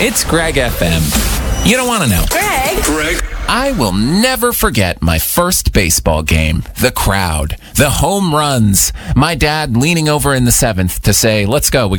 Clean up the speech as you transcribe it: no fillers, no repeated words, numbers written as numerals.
It's Greg FM. You don't want to know. Greg. I will never forget my first baseball game. The crowd, the home runs, my dad leaning over in the seventh to say, let's go. We